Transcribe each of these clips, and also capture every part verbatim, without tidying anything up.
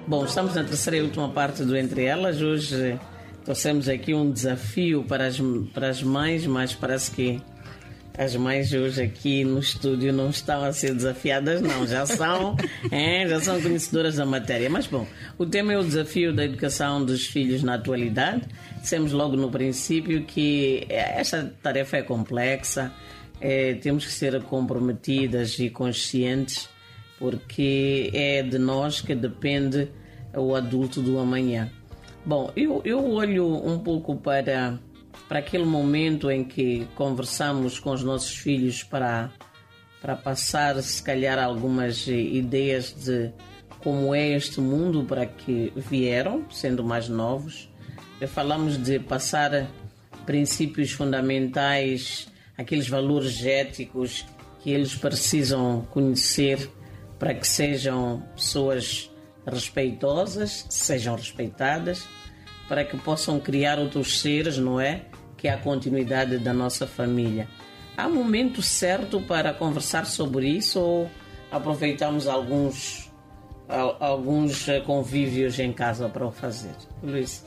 Bom, estamos na terceira e última parte do Entre Elas. Hoje trouxemos aqui um desafio para as, para as mães, mas parece que as mães hoje aqui no estúdio não estão a ser desafiadas, não. Já são, é, já são conhecedoras da matéria. Mas, bom, o tema é o desafio da educação dos filhos na atualidade. Dissemos logo no princípio que esta tarefa é complexa, é, temos que ser comprometidas e conscientes, porque é de nós que depende o adulto do amanhã. Bom, eu, eu olho um pouco para... para aquele momento em que conversamos com os nossos filhos para, para passar, se calhar, algumas ideias de como é este mundo para que vieram, sendo mais novos. Falamos de passar princípios fundamentais, aqueles valores éticos que eles precisam conhecer para que sejam pessoas respeitosas, sejam respeitadas, para que possam criar outros seres, não é? Que é a continuidade da nossa família. Há momento certo para conversar sobre isso ou aproveitamos alguns, alguns convívios em casa para o fazer? Luís?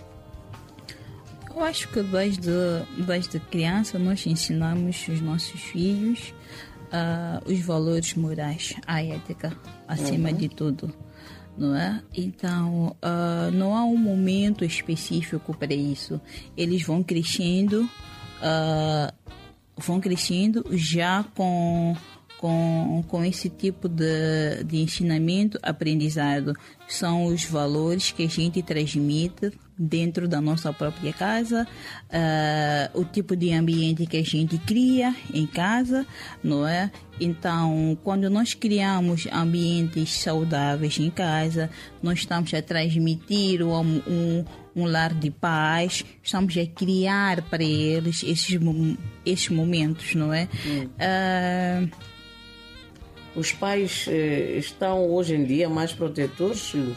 Eu acho que desde, desde criança nós ensinamos os nossos filhos uh, os valores morais, a ética, acima uhum. de tudo. Não é? Então, uh, não há um momento específico para isso. Eles vão crescendo, uh, vão crescendo já com, com, com esse tipo de, de ensinamento, aprendizado. São os valores que a gente transmite dentro da nossa própria casa, uh, o tipo de ambiente que a gente cria em casa, não é? Então, quando nós criamos ambientes saudáveis em casa, nós estamos a transmitir um, um, um lar de paz, estamos a criar para eles esses, esses momentos, não é? Hum. Uh, Os pais eh, estão hoje em dia mais protetores, Lu?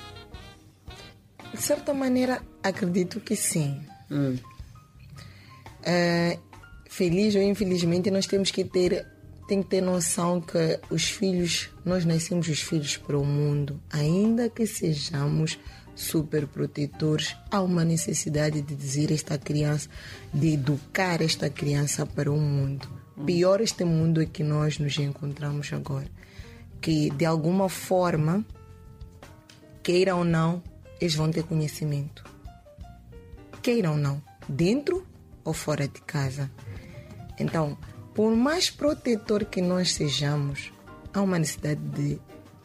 De certa maneira, acredito que sim. Hum. Uh, feliz ou infelizmente, nós temos que ter, tem que ter noção que os filhos, nós nascemos os filhos para o mundo. Ainda que sejamos super protetores, há uma necessidade de dizer a esta criança, de educar esta criança para o mundo. Hum. Pior este mundo é que nós nos encontramos agora. Que de alguma forma, queira ou não, eles vão ter conhecimento. Queiram ou não, dentro ou fora de casa. Então, por mais protetor que nós sejamos, há uma necessidade de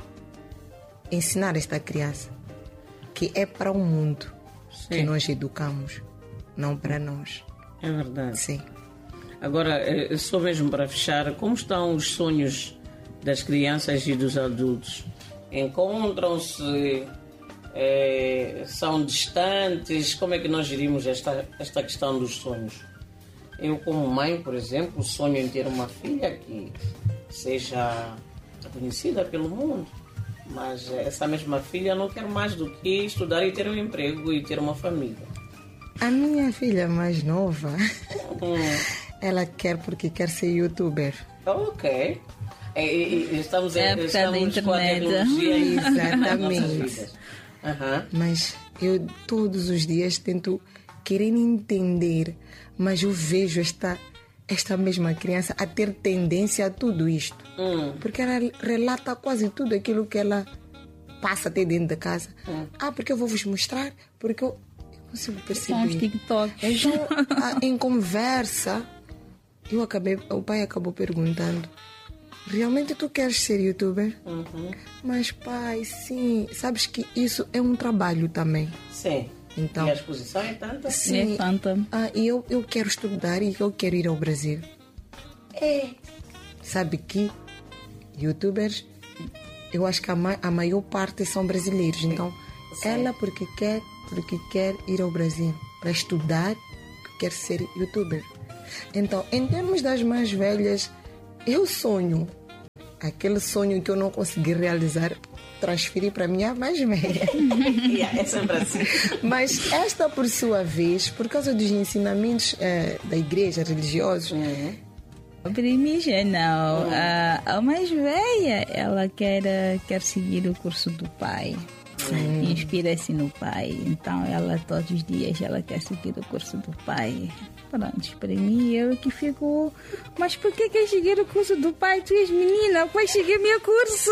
ensinar esta criança que é para o mundo Sim. que nós educamos, não para nós. É verdade. Sim. Agora, só mesmo para fechar, como estão os sonhos das crianças e dos adultos? Encontram-se? É, são distantes? Como é que nós gerimos esta, esta questão dos sonhos? Eu, como mãe, por exemplo, sonho em ter uma filha que seja conhecida pelo mundo, mas essa mesma filha não quer mais do que estudar e ter um emprego e ter uma família. A minha filha mais nova, hum. ela quer porque quer ser youtuber. Ok. E, e, estamos é em, estamos com a tecnologia. Exatamente. Uhum. Mas eu todos os dias tento querer entender, mas eu vejo esta, esta mesma criança a ter tendência a tudo isto. Hum. Porque ela relata quase tudo aquilo que ela passa até dentro da casa. Hum. Ah, porque eu vou vos mostrar, porque eu, eu consigo perceber. São os TikToks. Então, em conversa, eu acabei, o pai acabou perguntando: realmente tu queres ser youtuber? Uhum. Mas pai, sim. Sabes que isso é um trabalho também. Sim. Então, e a exposição é tanta? Sim. É tanta. Ah, e eu, eu quero estudar e eu quero ir ao Brasil. É. Sabe que youtubers, eu acho que a, ma- a maior parte são brasileiros. Então, sim. ela porque quer, porque quer ir ao Brasil para estudar, quer ser youtuber. Então, em termos das mais velhas, eu sonho. Aquele sonho que eu não consegui realizar, transferir para a minha mais velha. Yeah, é sempre assim. Mas esta, por sua vez, por causa dos ensinamentos uh, da igreja, religiosos, uhum. Para mim já não. A, a mais velha, ela quer, quer seguir o curso do pai. Hum. Inspira-se no pai. Então ela todos os dias ela quer seguir o curso do pai. Pronto, para mim eu que fico. Mas por que quer seguir o curso do pai? Tu és menina, vais seguir meu curso.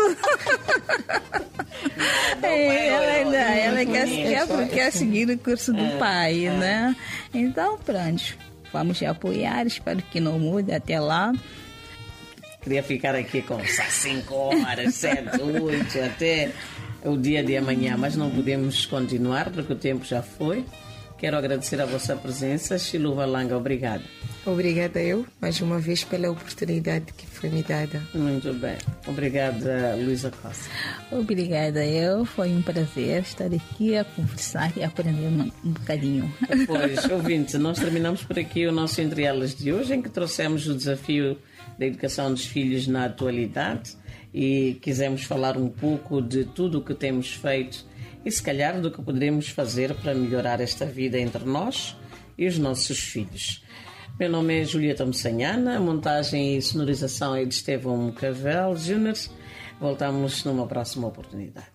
é, ela não, ela quer, quer, quer seguir o curso do pai, né? Então pronto, vamos apoiar, espero que não mude até lá. Queria ficar aqui com cinco horas, sete, oito, até o dia de amanhã, mas não podemos continuar porque o tempo já foi. Quero agradecer a vossa presença. Chiluva Langa, obrigada. Obrigada eu, mais uma vez, pela oportunidade que foi me dada. Muito bem. Obrigada, Luísa Costa. Obrigada eu, foi um prazer estar aqui a conversar e aprender um, um bocadinho. Pois, ouvintes, nós terminamos por aqui o nosso Entre Elas de hoje, em que trouxemos o desafio da educação dos filhos na atualidade e quisemos falar um pouco de tudo o que temos feito e se calhar do que poderemos fazer para melhorar esta vida entre nós e os nossos filhos. Meu nome é Julieta Moçanhana, a montagem e sonorização é de Estevão Cavel Júnior. Voltamos numa próxima oportunidade.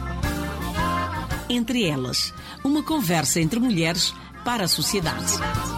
Entre Elas, uma conversa entre mulheres para a sociedade.